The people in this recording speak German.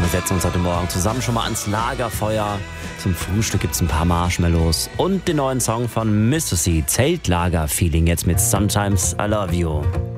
wir setzen uns heute Morgen zusammen schon mal ans Lagerfeuer. Zum Frühstück gibt's ein paar Marshmallows und den neuen Song von Mississippi, Zeltlager-Feeling, jetzt mit Sometimes I Love You.